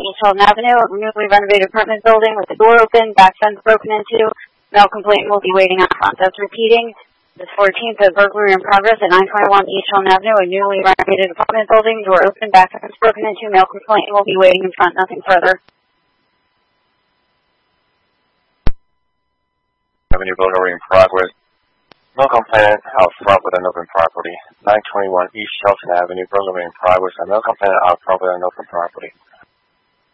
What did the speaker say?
East Halton Avenue, a newly renovated apartment building with the door open, back fence broken into. Male complainant will be waiting out front. That's repeating. The 14th of burglary in progress at 921 East Halton Avenue, a newly renovated apartment building, door open, back fence broken into. Male complainant will be waiting in front. Nothing further. Avenue burglary in progress. No complainant out front with an open property. 921 East Shelton Avenue burglary in progress. A no complainant out front with an open property.